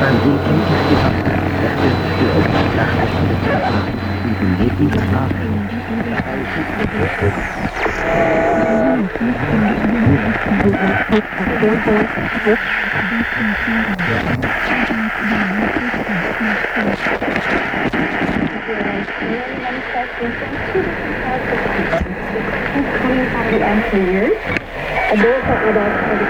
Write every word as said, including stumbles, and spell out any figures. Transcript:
the answer years. And those that would also